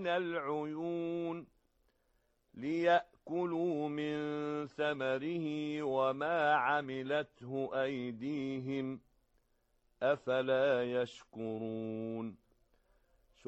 من العيون ليأكلوا من ثمره وما عملته أيديهم أفلا يشكرون